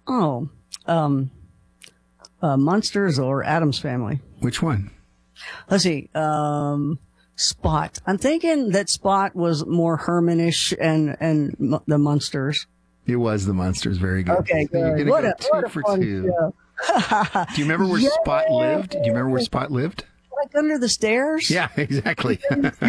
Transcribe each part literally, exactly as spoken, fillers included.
Oh, um, uh, Munsters or Addams Family? Which one? Let's see. Um, Spot. I'm thinking that Spot was more Hermanish and, and m- the Munsters. It was the Munsters. Very good. Okay, So you're good. gonna What go a, two what a for fun two. show. Do you remember where Yay! Spot lived? Do you remember where Spot lived? Like under the stairs? Yeah, exactly.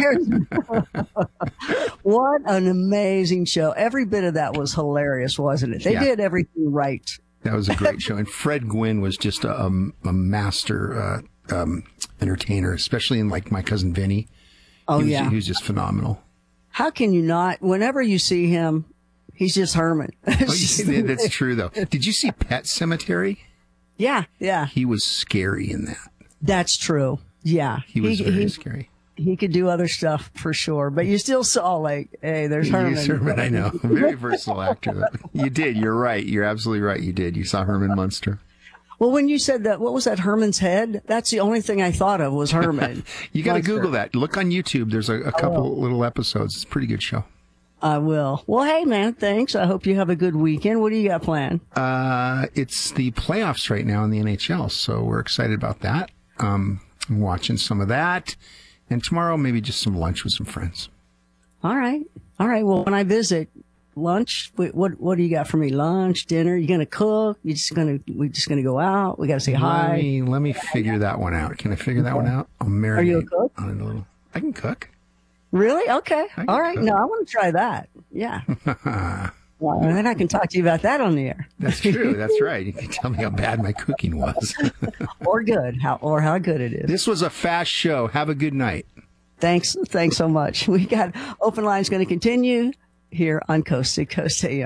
What an amazing show. Every bit of that was hilarious, wasn't it? They Yeah. did everything right. That was a great show. And Fred Gwynn was just a, um, a master uh, um, entertainer, especially in like My Cousin Vinny. Oh, he was, yeah. He was just phenomenal. How can you not? Whenever you see him, he's just Herman. Oh, yeah, that's true, though. Did you see Pet Sematary? Yeah, yeah. He was scary in that. That's true. Yeah. He was very he, scary. He could do other stuff for sure, but you still saw like, hey, there's Herman. Yes, Herman, I know. Very versatile actor. You did. You're right. You're absolutely right. You did. You saw Herman Munster. Well, when you said that, what was that, Herman's head? That's the only thing I thought of was Herman. You got to Munster. Google that. Look on YouTube. There's a, a couple little episodes. It's a pretty good show. I will. Well, hey, man, thanks. I hope you have a good weekend. What do you got planned? Uh, it's the playoffs right now in the N H L, so we're excited about that. Um, I'm watching some of that. And tomorrow, maybe just some lunch with some friends. All right. All right. Well, when I visit, lunch, what what, what do you got for me? Lunch, dinner? You going to cook? You just going to, we just going to go out? We got to say hi? Let me, let me figure that one out. Can I figure that one out? I'll marinate Are you a cook? on it a little. I can cook. Really? Okay. I can All right. cook. No, I want to try that. Yeah. Well, and then I can talk to you about that on the air. That's true. That's right. You can tell me how bad my cooking was. Or good. How, or how good it is. This was a fast show. Have a good night. Thanks. Thanks so much. We got Open Lines going to continue here on Coast to Coast A M.